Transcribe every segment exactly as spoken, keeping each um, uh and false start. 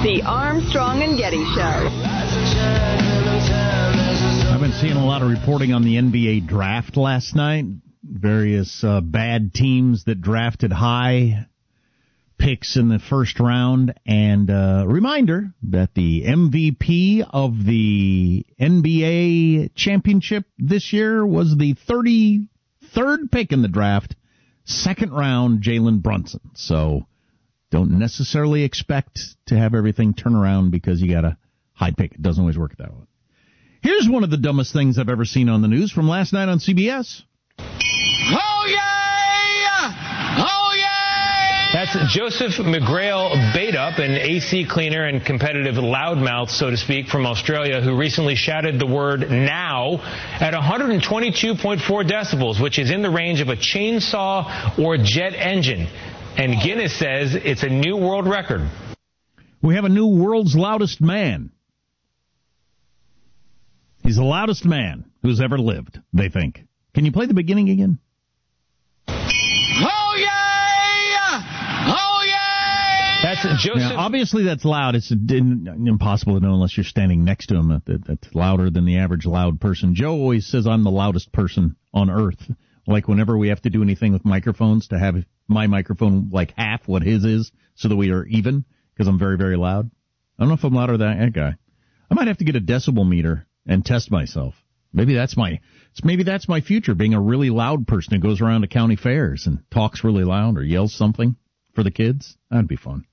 The Armstrong and Getty Show. I've been seeing a lot of reporting on the N B A draft last night. Various uh, bad teams that drafted high picks in the first round. And a uh, reminder that the M V P of the N B A championship this year was the thirty-third pick in the draft, second round, Jalen Brunson. So don't necessarily expect to have everything turn around because you got a high pick. It doesn't always work that way. Here's one of the dumbest things I've ever seen on the news from last night on C B S. Oh, yeah! Oh, yeah! That's Joseph McGrail Badeup, an A C cleaner and competitive loudmouth, so to speak, from Australia, who recently shouted the word now at one hundred twenty-two point four decibels, which is in the range of a chainsaw or jet engine. And Guinness says it's a new world record. We have a new world's loudest man. He's the loudest man who's ever lived, they think. Can you play the beginning again? Oh, yeah! Oh, yeah! That's Joseph. Now, obviously, that's loud. It's impossible to know unless you're standing next to him. That's louder than the average loud person. Joe always says I'm the loudest person on earth. Like whenever we have to do anything with microphones, to have my microphone like half what his is so that we are even, because I'm very, very loud. I don't know if I'm louder than that guy. I might have to get a decibel meter and test myself. Maybe that's my maybe that's my future, being a really loud person who goes around to county fairs and talks really loud or yells something for the kids. That'd be fun.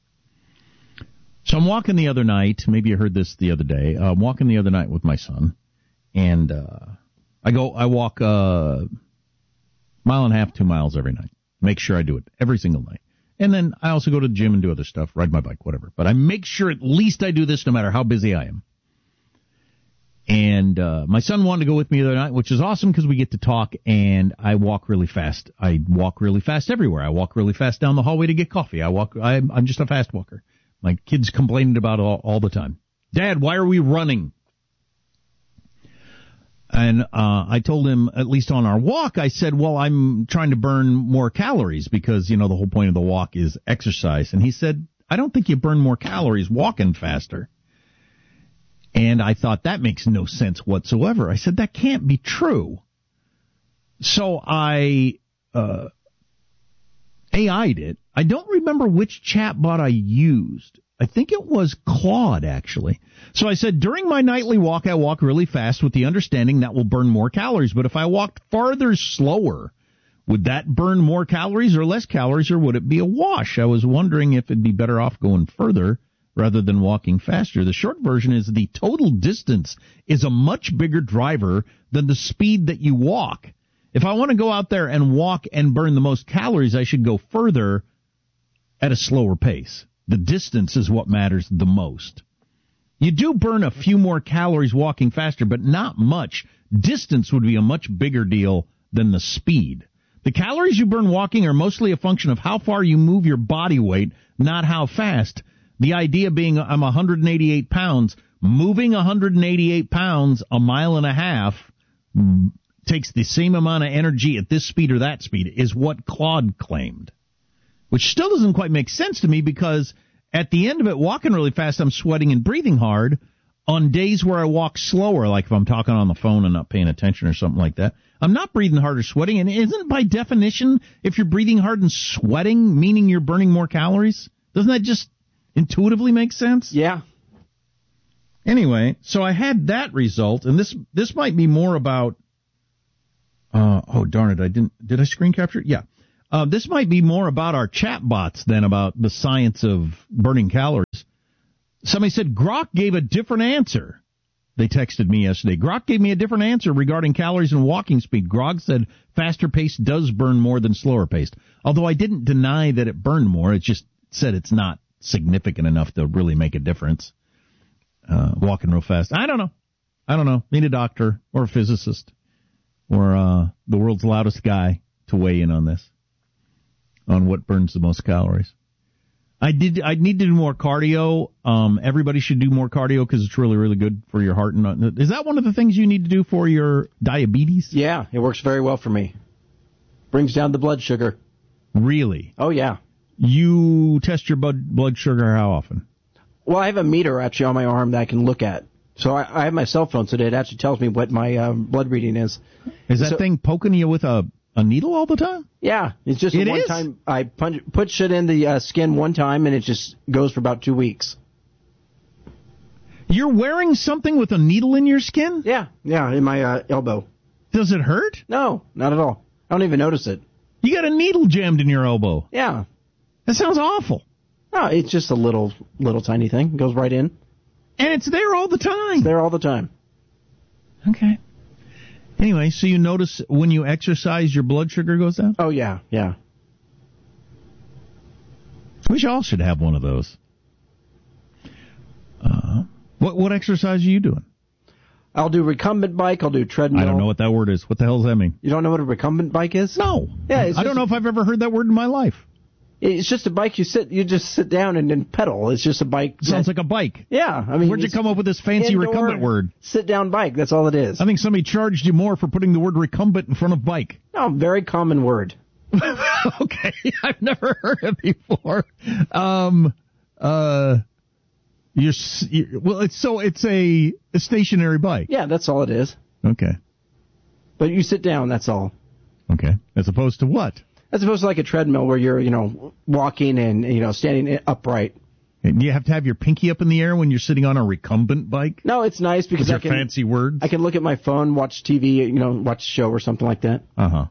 So I'm walking the other night. Maybe you heard this the other day. Uh, I'm walking the other night with my son, and uh, I go. I walk a uh, mile and a half, two miles every night. Make sure I do it every single night. And then I also go to the gym and do other stuff, ride my bike, whatever. But I make sure at least I do this no matter how busy I am. And uh my son wanted to go with me the other night, which is awesome because we get to talk, and I walk really fast. I walk really fast everywhere. I walk really fast down the hallway to get coffee. I walk. I'm, I'm just a fast walker. My kids complained about it all, all the time. Dad, why are we running? And uh I told him, at least on our walk, I said, well, I'm trying to burn more calories because, you know, the whole point of the walk is exercise. And he said, I don't think you burn more calories walking faster. And I thought, that makes no sense whatsoever. I said, that can't be true. So I uh A I'd it. I don't remember which chatbot I used. I think it was Claude, actually. So I said, during my nightly walk, I walk really fast with the understanding that will burn more calories. But if I walked farther slower, would that burn more calories or less calories, or would it be a wash? I was wondering if it'd be better off going further rather than walking faster. The short version is the total distance is a much bigger driver than the speed that you walk. If I want to go out there and walk and burn the most calories, I should go further at a slower pace. The distance is what matters the most. You do burn a few more calories walking faster, but not much. Distance would be a much bigger deal than the speed. The calories you burn walking are mostly a function of how far you move your body weight, not how fast. The idea being, I'm one hundred eighty-eight pounds. Moving one hundred eighty-eight pounds a mile and a half takes the same amount of energy at this speed or that speed, is what Claude claimed. Which still doesn't quite make sense to me, because at the end of it, walking really fast, I'm sweating and breathing hard. On days where I walk slower, like if I'm talking on the phone and not paying attention or something like that, I'm not breathing hard or sweating. And isn't by definition, if you're breathing hard and sweating, meaning you're burning more calories? Doesn't that just intuitively make sense? Yeah. Anyway, so I had that result, and this this might be more about, uh, oh, darn it, I didn't, did I screen capture it? Yeah. Uh, this might be more about our chat bots than about the science of burning calories. Somebody said Grok gave a different answer. They texted me yesterday. Grok gave me a different answer regarding calories and walking speed. Grok said faster pace does burn more than slower paced. Although I didn't deny that it burned more. It just said it's not significant enough to really make a difference. Uh, walking real fast. I don't know. I don't know. Need a doctor or a physicist or uh, the world's loudest guy to weigh in on this, on what burns the most calories. I did. I need to do more cardio. Um, everybody should do more cardio because it's really, really good for your heart. And is that one of the things you need to do for your diabetes? Yeah, it works very well for me. Brings down the blood sugar. Really? Oh, yeah. You test your blood blood sugar how often? Well, I have a meter actually on my arm that I can look at. So I, I have my cell phone, so it actually tells me what my um, blood reading is. Is that so, thing poking you with a, a needle all the time? Yeah, it's just it a one is? time. I punch, put shit in the uh, skin one time, and it just goes for about two weeks. You're wearing something with a needle in your skin? Yeah, yeah, in my uh, elbow. Does it hurt? No, not at all. I don't even notice it. You got a needle jammed in your elbow. Yeah. That sounds awful. No, it's just a little, little tiny thing. It goes right in. And it's there all the time. It's there all the time. Okay. Anyway, so you notice when you exercise, your blood sugar goes down? Oh, yeah, yeah. We all should have one of those. Uh, what what exercise are you doing? I'll do recumbent bike. I'll do treadmill. I don't know what that word is. What the hell does that mean? You don't know what a recumbent bike is? No. Yeah, it's I don't know if I've ever heard that word in my life. It's just a bike you sit, you just sit down and then pedal. It's just a bike. Sounds that, like a bike. Yeah, I mean, where'd you come up with this fancy recumbent word? Sit down bike. That's all it is. I think somebody charged you more for putting the word recumbent in front of bike. No, very common word. Okay, I've never heard it before. Um, uh, you're, you're well. It's so it's a, a stationary bike. Yeah, that's all it is. Okay, but you sit down. That's all. Okay, as opposed to what? As opposed to like a treadmill where you're, you know, walking and, you know, standing upright. And you have to have your pinky up in the air when you're sitting on a recumbent bike? No, it's nice because Those I are can fancy words. I can look at my phone, watch T V, you know, watch a show or something like that. Uh-huh.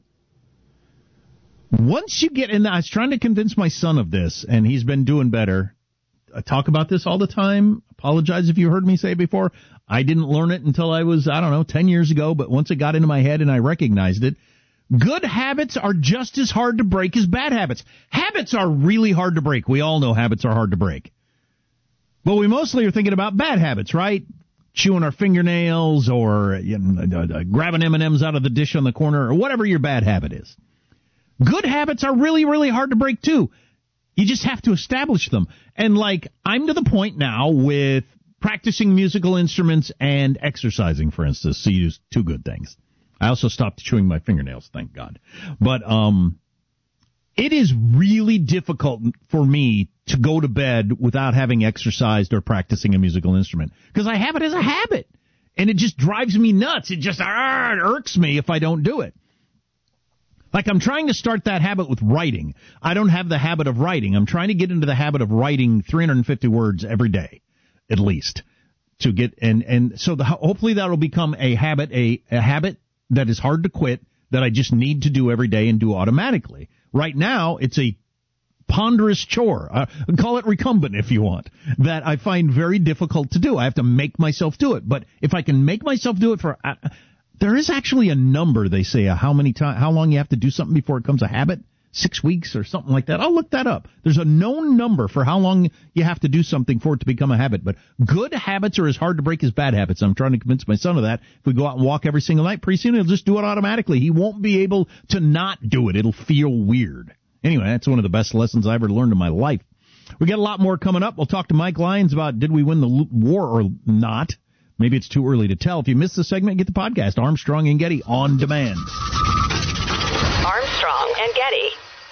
Once you get in, I was trying to convince my son of this, and he's been doing better. I talk about this all the time. Apologize if you heard me say it before. I didn't learn it until I was, I don't know, ten years ago, but once it got into my head and I recognized it, good habits are just as hard to break as bad habits. Habits are really hard to break. We all know habits are hard to break. But we mostly are thinking about bad habits, right? Chewing our fingernails or you know, uh, grabbing M and M's out of the dish on the corner or whatever your bad habit is. Good habits are really, really hard to break, too. You just have to establish them. And, like, I'm to the point now with practicing musical instruments and exercising, for instance, so you use two good things. I also stopped chewing my fingernails, thank God. But um, it is really difficult for me to go to bed without having exercised or practicing a musical instrument because I have it as a habit, and it just drives me nuts. It just ah, it irks me if I don't do it. Like I'm trying to start that habit with writing. I don't have the habit of writing. I'm trying to get into the habit of writing three hundred fifty words every day, at least, to get and and so the, hopefully that will become a habit, a, a habit. that is hard to quit, that I just need to do every day and do automatically. Right now, it's a ponderous chore. Uh, call it recumbent if you want, that I find very difficult to do. I have to make myself do it. But if I can make myself do it for... Uh, there is actually a number, they say, uh, how many time, how long you have to do something before it becomes a habit. Six weeks or something like that. I'll look that up. There's a known number for how long you have to do something for it to become a habit. But good habits are as hard to break as bad habits. I'm trying to convince my son of that. If we go out and walk every single night, pretty soon he'll just do it automatically. He won't be able to not do it. It'll feel weird. Anyway, that's one of the best lessons I ever learned in my life. We got a lot more coming up. We'll talk to Mike Lyons about did we win the war or not. Maybe it's too early to tell. If you missed the segment, get the podcast, Armstrong and Getty, on demand. Armstrong and Getty.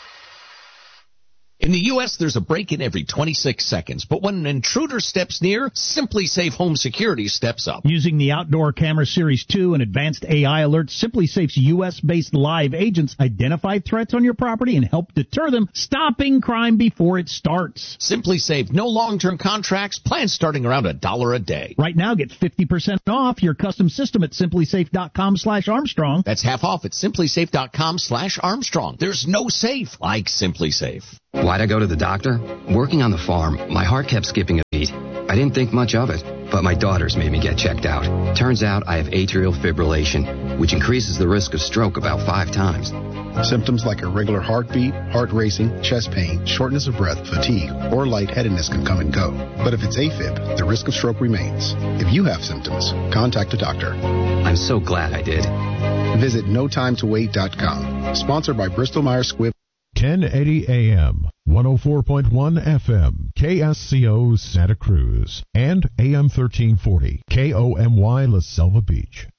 In the U S, there's a break-in every twenty-six seconds, but when an intruder steps near, SimpliSafe Home Security steps up. Using the Outdoor Camera Series two and advanced A I alerts, SimpliSafe's U S-based live agents identify threats on your property and help deter them, stopping crime before it starts. SimpliSafe, no long-term contracts, plans starting around a dollar a day. Right now, get fifty percent off your custom system at SimpliSafe.com slash Armstrong. That's half off at SimpliSafe.com slash Armstrong. There's no safe like SimpliSafe. Why'd I go to the doctor? Working on the farm, my heart kept skipping a beat. I didn't think much of it, but my daughters made me get checked out. Turns out I have atrial fibrillation, which increases the risk of stroke about five times. Symptoms like irregular heartbeat, heart racing, chest pain, shortness of breath, fatigue, or lightheadedness can come and go. But if it's AFib, the risk of stroke remains. If you have symptoms, contact a doctor. I'm so glad I did. Visit no time to wait dot com. Sponsored by Bristol Myers Squibb. ten eighty A M, one oh four point one F M, K S C O Santa Cruz, and A M thirteen forty, K O M Y La Selva Beach.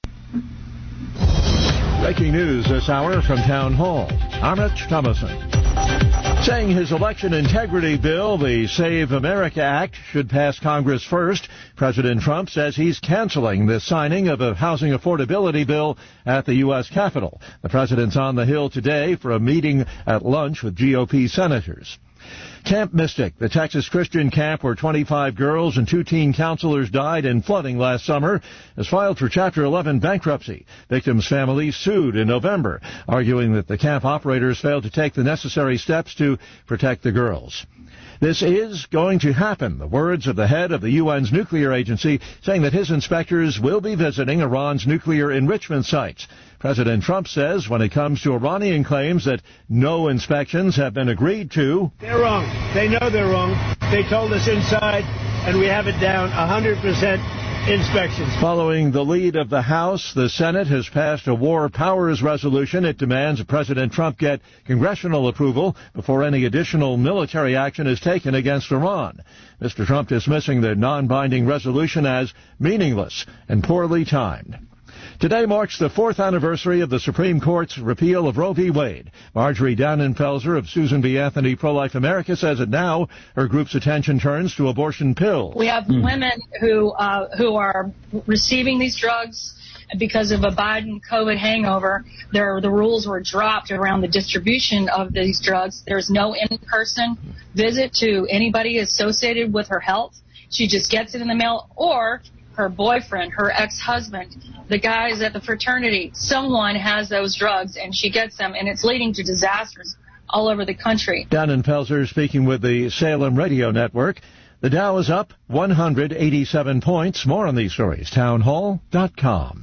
Breaking news this hour from Town Hall. I'm Rich Thomason. Saying his election integrity bill, the Save America Act, should pass Congress first, President Trump says he's canceling the signing of a housing affordability bill at the U S Capitol. The president's on the Hill today for a meeting at lunch with G O P senators. Camp Mystic, the Texas Christian camp where twenty-five girls and two teen counselors died in flooding last summer, has filed for Chapter eleven bankruptcy. Victims' families sued in November, arguing that the camp operators failed to take the necessary steps to protect the girls. This is going to happen, the words of the head of the U N's nuclear agency, saying that his inspectors will be visiting Iran's nuclear enrichment sites. President Trump says when it comes to Iranian claims that no inspections have been agreed to, they're wrong. They know they're wrong. They told us inside, and we have it down one hundred percent inspections. Following the lead of the House, the Senate has passed a war powers resolution. It demands President Trump get congressional approval before any additional military action is taken against Iran. Mister Trump dismissing the non-binding resolution as meaningless and poorly timed. Today marks the fourth anniversary of the Supreme Court's repeal of Roe v. Wade. Marjorie Dannenfelser of Susan B. Anthony Pro-Life America says that now her group's attention turns to abortion pills. We have mm. women who uh, who are receiving these drugs because of a Biden COVID hangover. There, the rules were dropped around the distribution of these drugs. There's no in-person visit to anybody associated with her health. She just gets it in the mail, or her boyfriend, her ex-husband, the guys at the fraternity, someone has those drugs and she gets them, and it's leading to disasters all over the country. Dannenfelser speaking with the Salem Radio Network. The Dow is up one hundred eighty-seven points. More on these stories. townhall dot com.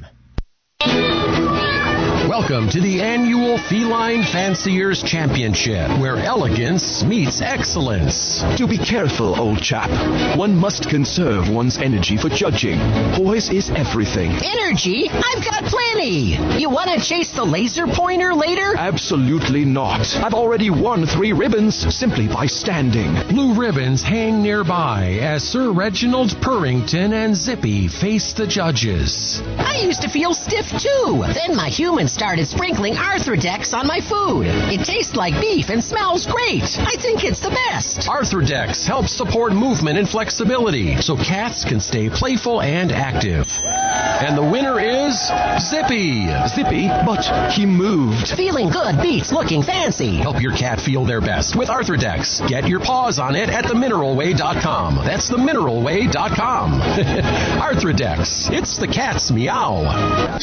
Welcome to the annual Feline Fanciers Championship, where elegance meets excellence. Do be careful, old chap. One must conserve one's energy for judging. Poise is everything. Energy? I've got plenty. You want to chase the laser pointer later? Absolutely not. I've already won three ribbons simply by standing. Blue ribbons hang nearby as Sir Reginald Purrington and Zippy face the judges. I used to feel stiff too. Then my humans started sprinkling Arthrodex on my food. It tastes like beef and smells great. I think it's the best. Arthrodex helps support movement and flexibility so cats can stay playful and active. And the winner is Zippy. Zippy, but he moved. Feeling good beats looking fancy. Help your cat feel their best with Arthrodex. Get your paws on it at the mineral way dot com. That's the mineral way dot com. Arthrodex. It's the cat's meow.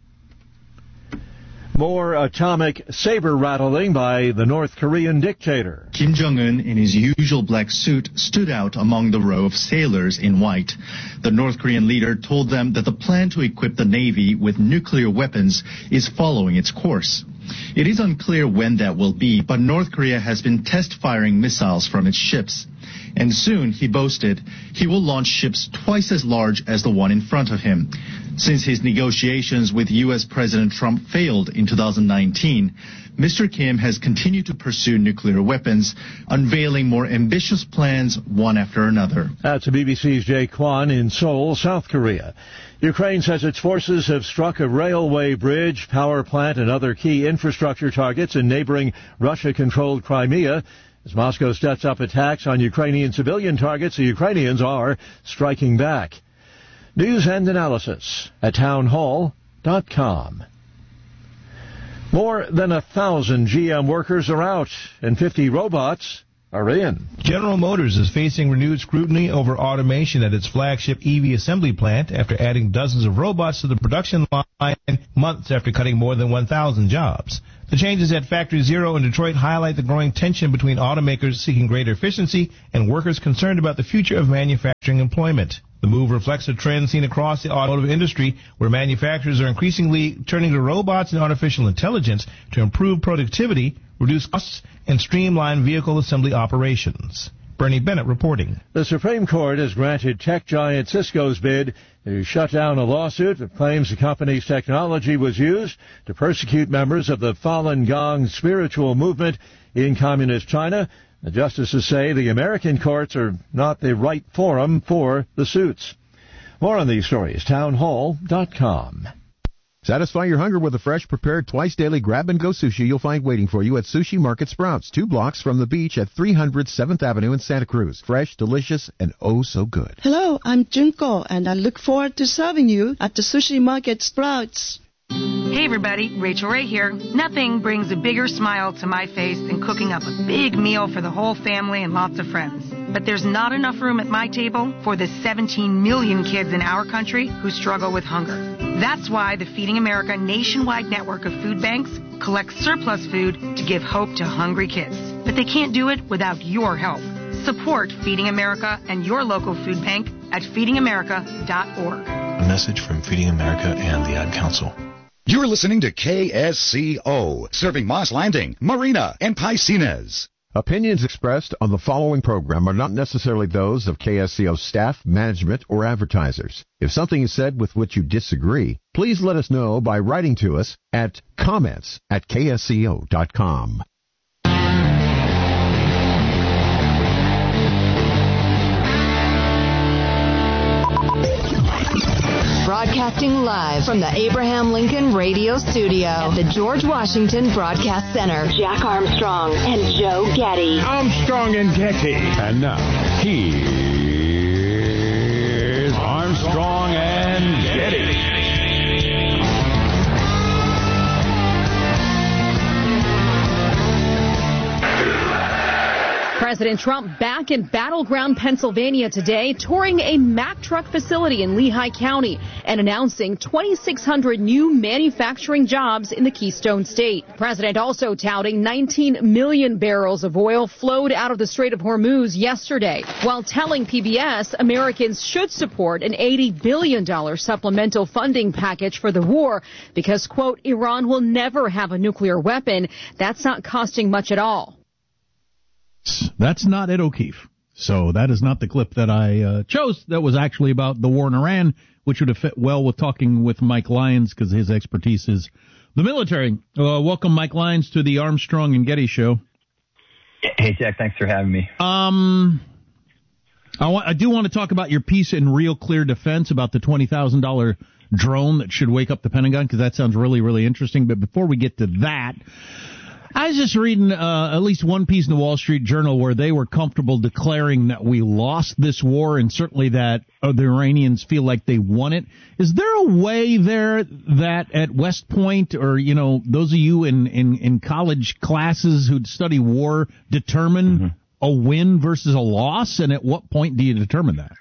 More atomic saber rattling by the North Korean dictator. Kim Jong-un, in his usual black suit, stood out among the row of sailors in white. The North Korean leader told them that the plan to equip the Navy with nuclear weapons is following its course. It is unclear when that will be, but North Korea has been test-firing missiles from its ships. And soon, he boasted, he will launch ships twice as large as the one in front of him. Since his negotiations with U S President Trump failed in two thousand nineteen, Mister Kim has continued to pursue nuclear weapons, unveiling more ambitious plans one after another. That's B B C's Jay Kwan in Seoul, South Korea. Ukraine says its forces have struck a railway bridge, power plant, and other key infrastructure targets in neighboring Russia-controlled Crimea. As Moscow steps up attacks on Ukrainian civilian targets, the Ukrainians are striking back. News and analysis at townhall dot com. More than a thousand G M workers are out and fifty robots are in. General Motors is facing renewed scrutiny over automation at its flagship E V assembly plant after adding dozens of robots to the production line months after cutting more than one thousand jobs. The changes at Factory Zero in Detroit highlight the growing tension between automakers seeking greater efficiency and workers concerned about the future of manufacturing employment. The move reflects a trend seen across the automotive industry where manufacturers are increasingly turning to robots and artificial intelligence to improve productivity, reduce costs, and streamline vehicle assembly operations. Bernie Bennett reporting. The Supreme Court has granted tech giant Cisco's bid to shut down a lawsuit that claims the company's technology was used to persecute members of the Falun Gong spiritual movement in communist China. The justices say the American courts are not the right forum for the suits. More on these stories, townhall dot com. Satisfy your hunger with a fresh, prepared, twice-daily grab-and-go sushi you'll find waiting for you at Sushi Market Sprouts, two blocks from the beach at three hundred seventh Avenue in Santa Cruz. Fresh, delicious, and oh so good. Hello, I'm Junko, and I look forward to serving you at the Sushi Market Sprouts. Hey everybody, Rachel Ray here. Nothing brings a bigger smile to my face than cooking up a big meal for the whole family and lots of friends. But there's not enough room at my table for the seventeen million kids in our country who struggle with hunger. That's why the Feeding America nationwide network of food banks collects surplus food to give hope to hungry kids. But they can't do it without your help. Support Feeding America and your local food bank at feeding america dot org. A message from Feeding America and the Ad Council. You're listening to K S C O, serving Moss Landing, Marina, and Piscines. Opinions expressed on the following program are not necessarily those of K S C O staff, management, or advertisers. If something is said with which you disagree, please let us know by writing to us at comments at k s c o dot com. Broadcasting live from the Abraham Lincoln Radio Studio at the George Washington Broadcast Center. Jack Armstrong and Joe Getty. Armstrong and Getty. And now, here's Armstrong and Getty. President Trump back in battleground Pennsylvania today, touring a Mack truck facility in Lehigh County and announcing twenty-six hundred new manufacturing jobs in the Keystone State. The president also touting nineteen million barrels of oil flowed out of the Strait of Hormuz yesterday, while telling P B S Americans should support an eighty billion dollars supplemental funding package for the war because, quote, Iran will never have a nuclear weapon. That's not costing much at all. That's not Ed O'Keefe. So that is not the clip that I uh, chose. That was actually about the war in Iran, which would have fit well with talking with Mike Lyons because his expertise is the military. Uh, welcome, Mike Lyons, to the Armstrong and Getty Show. Hey, Jack. Thanks for having me. Um, I, want, I do want to talk about your piece in Real Clear Defense about the twenty thousand dollars drone that should wake up the Pentagon because that sounds really, really interesting. But before we get to that, I was just reading uh, at least one piece in the Wall Street Journal where they were comfortable declaring that we lost this war and certainly that uh, the Iranians feel like they won it. Is there a way there that at West Point or, you know, those of you in, in, in college classes who study war determine mm-hmm. a win versus a loss? And at what point do you determine that?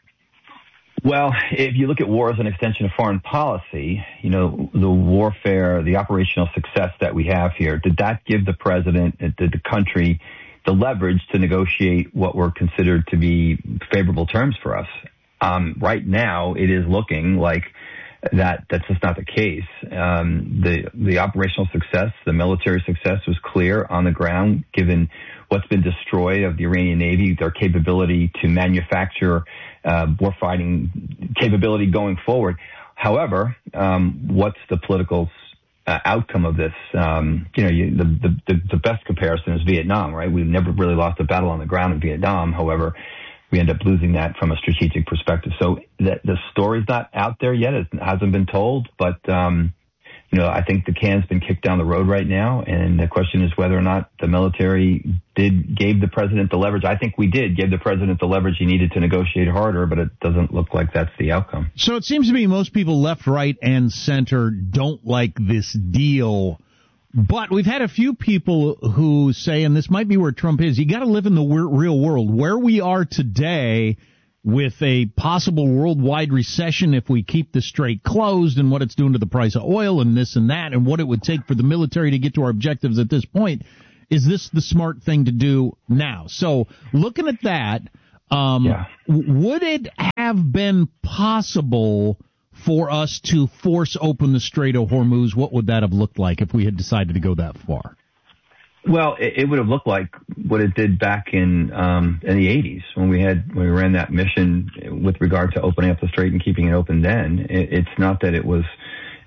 Well, if you look at war as an extension of foreign policy, you know, the warfare, the operational success that we have here, did that give the president, did the country the leverage to negotiate what were considered to be favorable terms for us? Um, right now, it is looking like that that's just not the case. Um, the, the operational success, the military success was clear on the ground, given what's been destroyed of the Iranian Navy, their capability to manufacture uh, warfighting capability going forward. However, um, what's the political uh, outcome of this? Um, you know, you, the, the, the best comparison is Vietnam, right? We've never really lost a battle on the ground in Vietnam. However, we end up losing that from a strategic perspective. So the, the story's not out there yet. It hasn't been told, but, um, you know, I think the can's been kicked down the road right now. And the question is whether or not the military did, gave the president the leverage. I think we did give the president the leverage he needed to negotiate harder, but it doesn't look like that's the outcome. So it seems to me most people left, right, and center don't like this deal. But we've had a few people who say, and this might be where Trump is, you got to live in the real world. Where we are today with a possible worldwide recession if we keep the strait closed and what it's doing to the price of oil and this and that and what it would take for the military to get to our objectives at this point, is this the smart thing to do now? So looking at that, um, yeah. would it have been possible for us to force open the Strait of Hormuz? What would that have looked like if we had decided to go that far? Well, it, it would have looked like what it did back in um, in the eighties when we had when we ran that mission with regard to opening up the strait and keeping it open. Then it, it's not that it was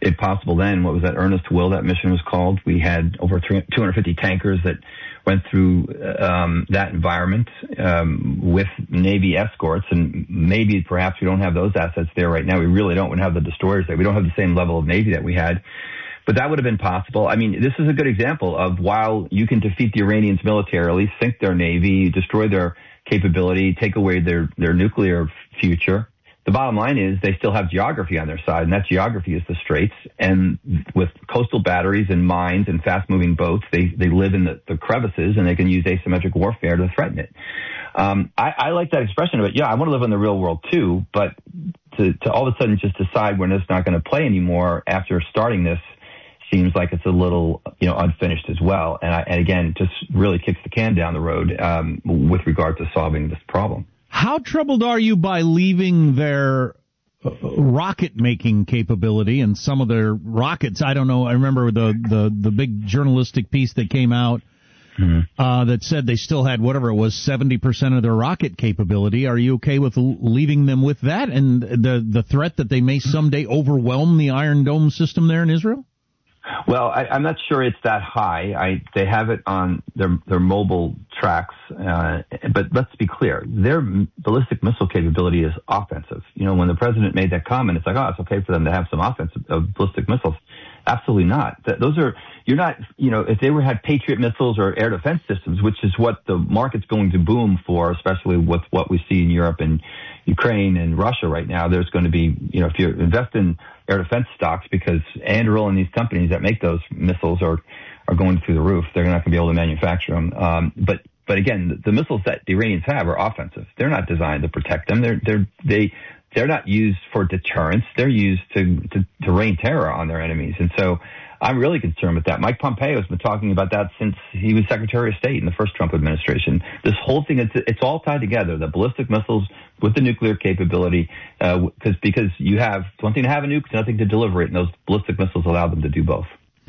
it possible then. What was that Earnest Will, that mission was called? We had over two hundred fifty tankers that went through um, that environment um, with Navy escorts, and maybe perhaps we don't have those assets there right now. We really don't. We don't have the destroyers there. We don't have the same level of Navy that we had. But that would have been possible. I mean, this is a good example of while you can defeat the Iranians militarily, sink their Navy, destroy their capability, take away their, their nuclear future, the bottom line is they still have geography on their side, and that geography is the Straits. And with coastal batteries and mines and fast-moving boats, they, they live in the, the crevices, and they can use asymmetric warfare to threaten it. Um, I, I like that expression of it. Yeah, I want to live in the real world too, but to, to all of a sudden just decide when it's not going to play anymore after starting this seems like it's a little, you know, unfinished as well. And, I, and again, just really kicks the can down the road um, with regard to solving this problem. How troubled are you by leaving their uh, rocket-making capability and some of their rockets? I don't know. I remember the, the, the big journalistic piece that came out mm-hmm. uh, that said they still had whatever it was, seventy percent of their rocket capability. Are you okay with l- leaving them with that and the, the threat that they may someday overwhelm the Iron Dome system there in Israel? Well, I, I'm not sure it's that high. I, they have it on their their mobile tracks, uh, but let's be clear: their ballistic missile capability is offensive. You know, when the president made that comment, it's like, oh, it's okay for them to have some offensive uh, ballistic missiles. Absolutely not. Th- those are you're not. You know, if they were had Patriot missiles or air defense systems, which is what the market's going to boom for, especially with what we see in Europe and Ukraine and Russia right now, there's going to be, you know, if you invest in air defense stocks, because Anduril and these companies that make those missiles are, are going through the roof. They're not going to be able to manufacture them. Um, but, but again, the, the missiles that the Iranians have are offensive. They're not designed to protect them. They're, they're, they, they're not used for deterrence. They're used to, to, to rain terror on their enemies. And so I'm really concerned with that. Mike Pompeo has been talking about that since he was Secretary of State in the first Trump administration. This whole thing, it's, it's all tied together, the ballistic missiles with the nuclear capability, uh, cause, because you have, it's one thing to have a nuke, it's nothing to deliver it, and those ballistic missiles allow them to do both.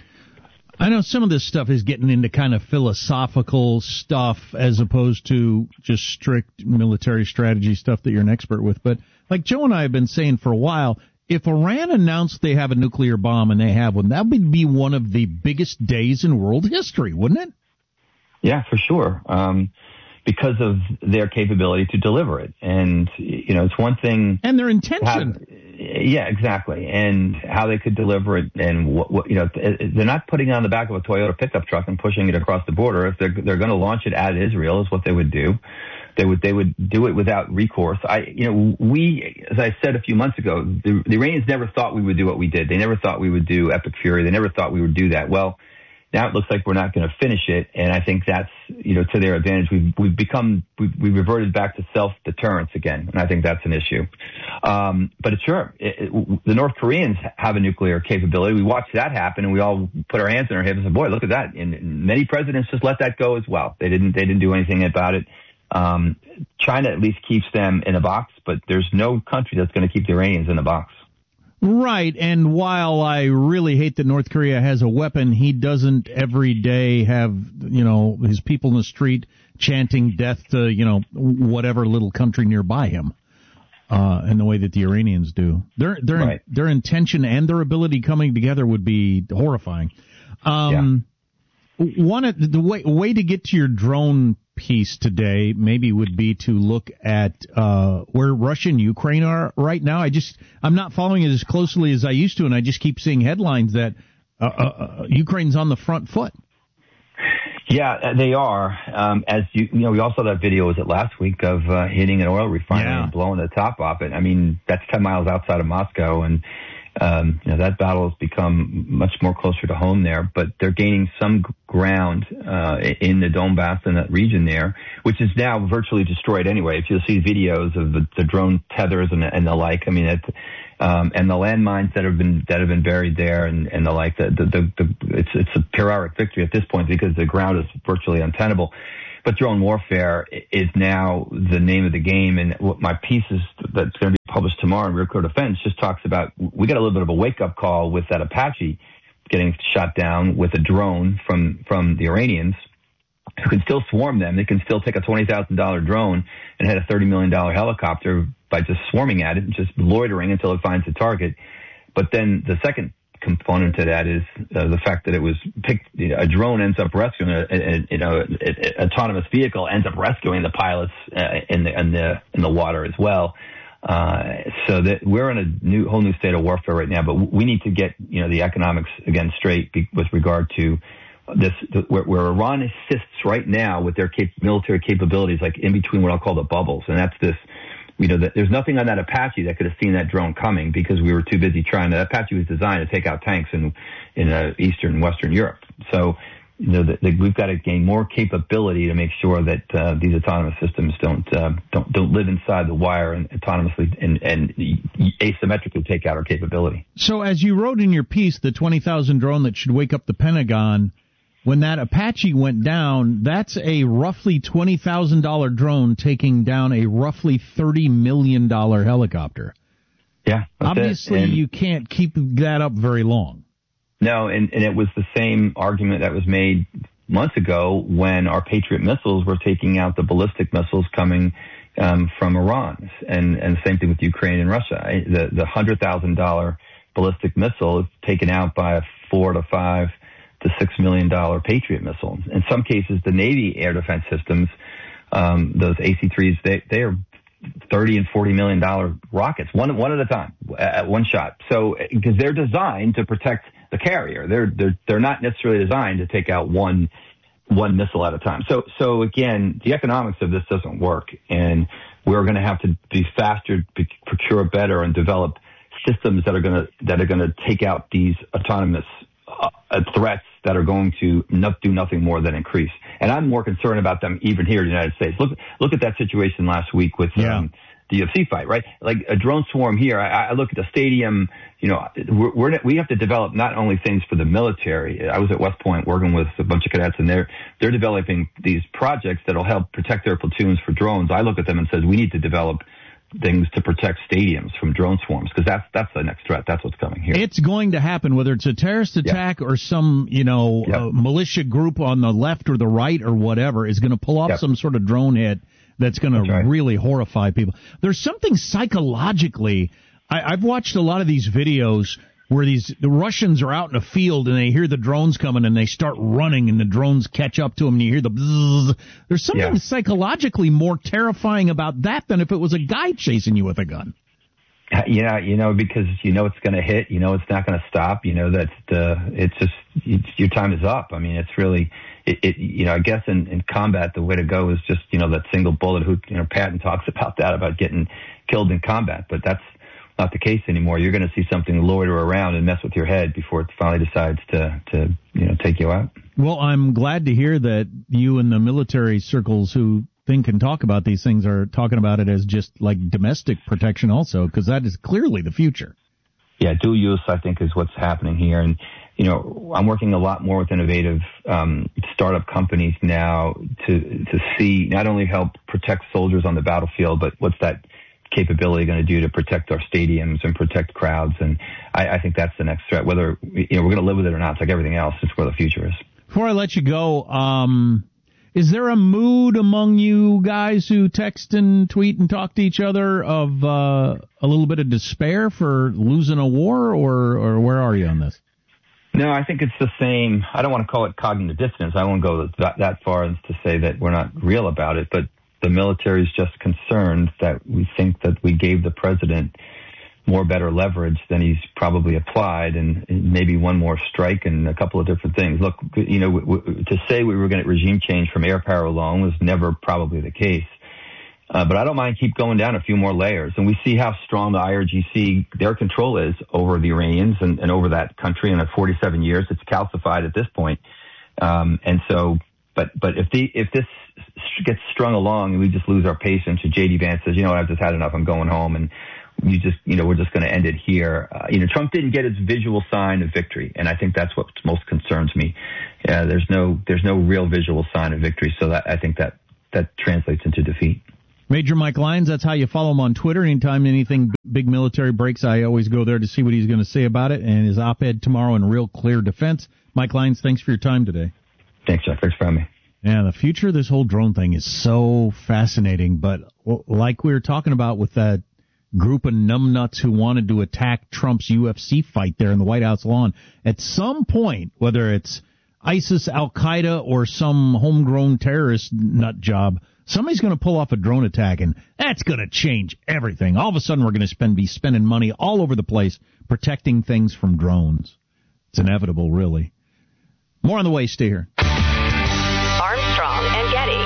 I know some of this stuff is getting into kind of philosophical stuff as opposed to just strict military strategy stuff that you're an expert with, but like Joe and I have been saying for a while, if Iran announced they have a nuclear bomb and they have one, that would be one of the biggest days in world history, wouldn't it? Yeah, for sure. Um, because of their capability to deliver it. And, you know, it's one thing. And their intention. Have, yeah, exactly. And how they could deliver it. And, what, what, you know, they're not putting it on the back of a Toyota pickup truck and pushing it across the border. If they're, they're going to launch it at Israel is what they would do. They would they would do it without recourse. I you know we as I said a few months ago, the, the Iranians never thought we would do what we did. They never thought we would do Epic Fury. They never thought we would do that. Well, now it looks like we're not going to finish it, and I think that's you know to their advantage. We've we've become we've, we've reverted back to self deterrence again, and I think that's an issue. Um, but it's sure it, it, the North Koreans have a nuclear capability. We watched that happen, and we all put our hands on our hips and said, "Boy, look at that!" And, and many presidents just let that go as well. They didn't they didn't do anything about it. Um, China at least keeps them in a box, but there's no country that's going to keep the Iranians in a box. Right, and while I really hate that North Korea has a weapon, he doesn't every day have, you know, his people in the street chanting death to, you know, whatever little country nearby him, uh, in the way that the Iranians do. Their their right. their intention and their ability coming together would be horrifying. Um, yeah. One the way way to get to your drone piece today maybe would be to look at uh where Russia and Ukraine are right now. I just I'm not following it as closely as I used to, and I just keep seeing headlines that uh, uh, Ukraine's on the front foot. Yeah, they are. Um, as you, you know, we all saw that video, was it last week, of uh, hitting an oil refinery yeah. and blowing the top off it. I mean, that's ten miles outside of Moscow, and Um, you know, that battle has become much more closer to home there, but they're gaining some ground, uh, in the Donbass and that region there, which is now virtually destroyed anyway. If you'll see videos of the, the drone tethers and, and the like, I mean, it, um, and the landmines that have been, that have been buried there and, and the like, the, the, the, the it's, it's a Pyrrhic victory at this point because the ground is virtually untenable. But drone warfare is now the name of the game, and what my piece is that's going to be published tomorrow in Rear Code Defense just talks about, we got a little bit of a wake-up call with that Apache getting shot down with a drone from, from the Iranians, who can still swarm them. They can still take a twenty thousand dollars drone and hit a thirty million dollars helicopter by just swarming at it and just loitering until it finds the target. But then the second component to that is uh, the fact that it was picked. You know, a drone ends up rescuing a, a, a you know an autonomous vehicle ends up rescuing the pilots uh, in the in the in the water as well. Uh, so that we're in a new whole new state of warfare right now. But we need to get you know the economics again straight be, with regard to this, where, where Iran assists right now with their cap- military capabilities, like in between what I'll call the bubbles, and that's this. You know, that there's nothing on that Apache that could have seen that drone coming because we were too busy trying to. Apache was designed to take out tanks in in uh, Eastern and Western Europe. So, you know, the, the, we've got to gain more capability to make sure that uh, these autonomous systems don't uh, don't don't live inside the wire and autonomously and, and asymmetrically take out our capability. So, as you wrote in your piece, the twenty thousand drone that should wake up the Pentagon. When that Apache went down, that's a roughly twenty thousand dollars drone taking down a roughly thirty million dollars helicopter. Yeah. Obviously, you can't keep that up very long. No, and, and it was the same argument that was made months ago when our Patriot missiles were taking out the ballistic missiles coming um, from Iran. And, and same thing with Ukraine and Russia. The, the one hundred thousand dollars ballistic missile is taken out by a four to five to six million dollar Patriot missile. In some cases, the Navy air defense systems, um, those A C threes, they they are thirty and forty million dollar rockets, one one at a time, at one shot. So because they're designed to protect the carrier, they're they're they're not necessarily designed to take out one one missile at a time. So so again, the economics of this doesn't work, and we're going to have to be faster, be, procure better, and develop systems that are going to that are going to take out these autonomous uh, threats that are going to not do nothing more than increase. And I'm more concerned about them even here in the United States. Look, look at that situation last week with yeah. um, the U F C fight, right? Like a drone swarm here. I, I look at the stadium. You know, we're, we're we have to develop not only things for the military. I was at West Point working with a bunch of cadets, and they're they're developing these projects that'll help protect their platoons for drones. I look at them and says we need to develop things to protect stadiums from drone swarms, because that's that's the next threat. That's what's coming here. It's going to happen, whether it's a terrorist attack yep. or some, you know, yep. uh, militia group on the left or the right or whatever is going to pull off yep. some sort of drone hit that's going to right. really horrify people. There's something psychologically. I, I've watched a lot of these videos where these the Russians are out in a field and they hear the drones coming and they start running and the drones catch up to them and you hear the bzzz. There's something yeah. psychologically more terrifying about that than if it was a guy chasing you with a gun. Yeah, you know, because you know it's going to hit, you know it's not going to stop, you know that uh, it's just it's, your time is up. I mean, it's really, it, it you know, I guess in, in combat the way to go is just, you know, that single bullet. Who, you know, Patton talks about that, about getting killed in combat, but that's not the case anymore. You're going to see something loiter around and mess with your head before it finally decides to, to you know, take you out. Well, I'm glad to hear that you in the military circles who think and talk about these things are talking about it as just like domestic protection also, because that is clearly the future. Yeah, dual use, I think, is what's happening here. And, you know, I'm working a lot more with innovative um, startup companies now to to see not only help protect soldiers on the battlefield, but what's that capability going to do to protect our stadiums and protect crowds. And I, I think that's the next threat. Whether, you know, we're going to live with it or not, it's like everything else. It's where the future is. Before I let you go, um, is there a mood among you guys who text and tweet and talk to each other of uh, a little bit of despair for losing a war, or, or where are you on this? No, I think it's the same. I don't want to call it cognitive dissonance. I won't go that, that far as to say that we're not real about it, but the military is just concerned that we think that we gave the president more better leverage than he's probably applied, and maybe one more strike and a couple of different things. Look, you know, w- w- to say we were going to regime change from air power alone was never probably the case. Uh, but I don't mind keep going down a few more layers. And we see how strong the I R G C, their control is over the Iranians and, and over that country. And in forty-seven years, it's calcified at this point. Um, and so, but, but if the, if this gets strung along and we just lose our patience, or J D Vance says, you know what, I've just had enough, I'm going home, and you just, you know, we're just going to end it here. Uh, you know, Trump didn't get his visual sign of victory, and I think that's what most concerns me. Uh, there's no, there's no real visual sign of victory, so that I think that that translates into defeat. Major Mike Lyons, that's how you follow him on Twitter. Anytime anything big military breaks, I always go there to see what he's going to say about it, and his op-ed tomorrow in Real Clear Defense. Mike Lyons, thanks for your time today. Thanks, Jeff. Thanks for having me. Yeah, the future of this whole drone thing is so fascinating, but like we were talking about with that group of numbnuts who wanted to attack Trump's U F C fight there in the White House lawn. At some point, whether it's ISIS, Al-Qaeda, or some homegrown terrorist nut job, somebody's going to pull off a drone attack, and that's going to change everything. All of a sudden, we're going to spend be spending money all over the place protecting things from drones. It's inevitable, really. More on the way. Stay here. Armstrong and Getty.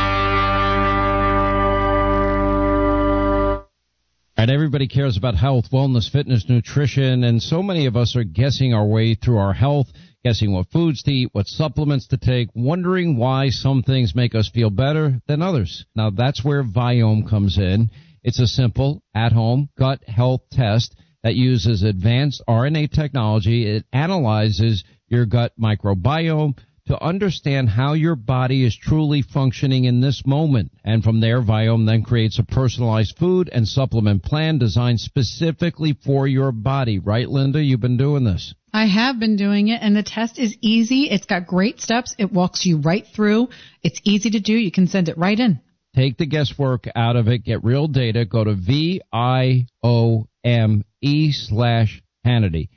And everybody cares about health, wellness, fitness, nutrition, and so many of us are guessing our way through our health, guessing what foods to eat, what supplements to take, wondering why some things make us feel better than others. Now, that's where Viome comes in. It's a simple, at-home gut health test that uses advanced R N A technology. It analyzes your gut microbiome to understand how your body is truly functioning in this moment. And from there, Viome then creates a personalized food and supplement plan designed specifically for your body. Right, Linda? You've been doing this. I have been doing it, and the test is easy. It's got great steps. It walks you right through. It's easy to do. You can send it right in. Take the guesswork out of it. Get real data. Go to V I O M E slash Hannity.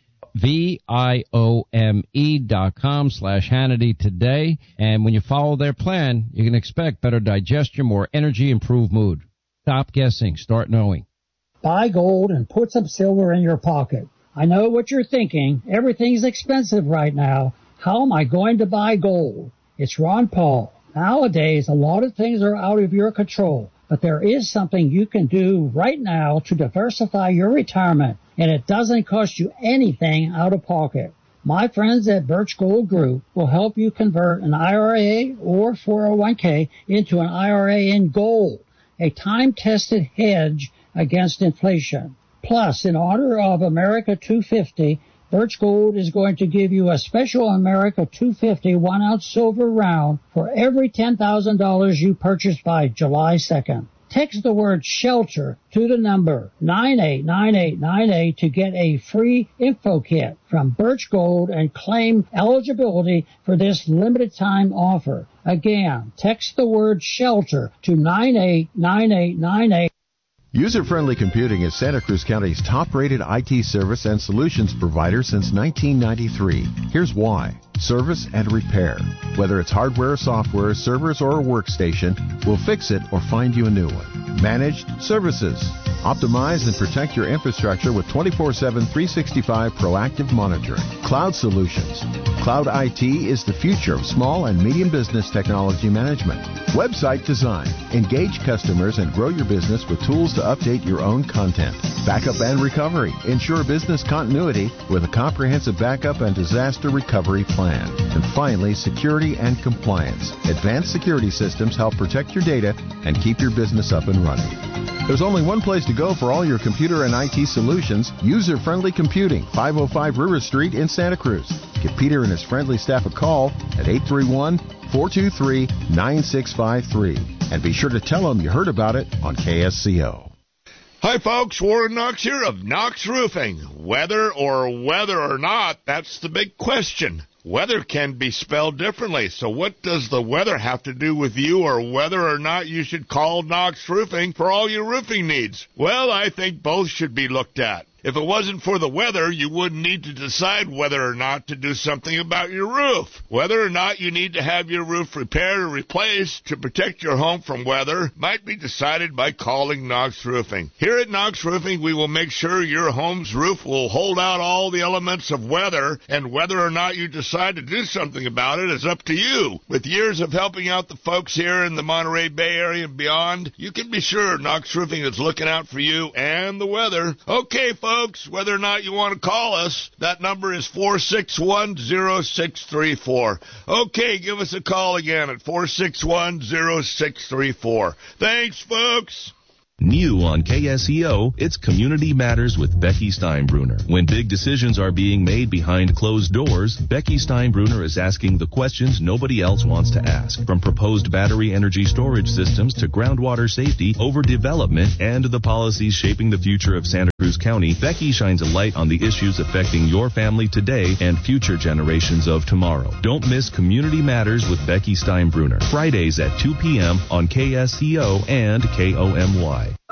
V I O M E dot com slash Hannity today. And when you follow their plan, you can expect better digestion, more energy, improved mood. Stop guessing. Start knowing. Buy gold and put some silver in your pocket. I know what you're thinking. Everything's expensive right now. How am I going to buy gold? It's Ron Paul. Nowadays, a lot of things are out of your control, but there is something you can do right now to diversify your retirement, and it doesn't cost you anything out of pocket. My friends at Birch Gold Group will help you convert an I R A or four oh one k into an I R A in gold, a time-tested hedge against inflation. Plus, in honor of America two fifty, Birch Gold is going to give you a special America two fifty one-ounce silver round for every ten thousand dollars you purchase by July second. Text the word SHELTER to the number nine eight nine eight nine eight to get a free info kit from Birch Gold and claim eligibility for this limited time offer. Again, text the word SHELTER to nine eight nine eight nine eight. User-Friendly Computing is Santa Cruz County's top-rated I T service and solutions provider since nineteen ninety-three. Here's why. Service and repair. Whether it's hardware, software, servers, or a workstation, we'll fix it or find you a new one. Managed services. Optimize and protect your infrastructure with twenty-four seven, three sixty-five proactive monitoring. Cloud solutions. Cloud I T is the future of small and medium business technology management. Website design. Engage customers and grow your business with tools to update your own content. Backup and recovery. Ensure business continuity with a comprehensive backup and disaster recovery plan. And finally, security and compliance. Advanced security systems help protect your data and keep your business up and running. There's only one place to go for all your computer and I T solutions. User-Friendly Computing, five oh five River Street in Santa Cruz. Give Peter and his friendly staff a call at eight three one, four two three, nine six five three. And be sure to tell them you heard about it on K S C O. Hi, folks. Warren Knox here of Knox Roofing. Weather or weather or not, that's the big question. Weather can be spelled differently, so what does the weather have to do with you or whether or not you should call Knox Roofing for all your roofing needs? Well, I think both should be looked at. If it wasn't for the weather, you wouldn't need to decide whether or not to do something about your roof. Whether or not you need to have your roof repaired or replaced to protect your home from weather might be decided by calling Knox Roofing. Here at Knox Roofing, we will make sure your home's roof will hold out all the elements of weather, and whether or not you decide to do something about it is up to you. With years of helping out the folks here in the Monterey Bay Area and beyond, you can be sure Knox Roofing is looking out for you and the weather. Okay, folks. Folks, whether or not you want to call us, that number is four six one, zero six three four. Okay, give us a call again at four six one, zero six three four. Thanks, folks. New on K S E O, it's Community Matters with Becky Steinbruner. When big decisions are being made behind closed doors, Becky Steinbruner is asking the questions nobody else wants to ask. From proposed battery energy storage systems to groundwater safety, overdevelopment, and the policies shaping the future of Santa Cruz County, Becky shines a light on the issues affecting your family today and future generations of tomorrow. Don't miss Community Matters with Becky Steinbruner. Fridays at two p.m. on K S E O and K O M Y.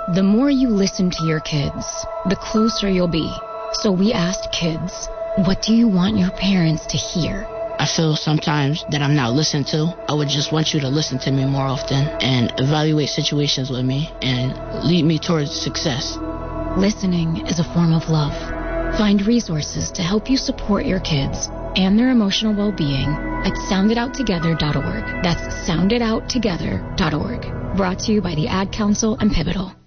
The more you listen to your kids, the closer you'll be. So we asked kids, what do you want your parents to hear? I feel sometimes that I'm not listened to. I would just want you to listen to me more often and evaluate situations with me and lead me towards success. Listening is a form of love. Find resources to help you support your kids and their emotional well-being at sound it out together dot org. That's sound it out together dot org. Brought to you by the Ad Council and Pivotal.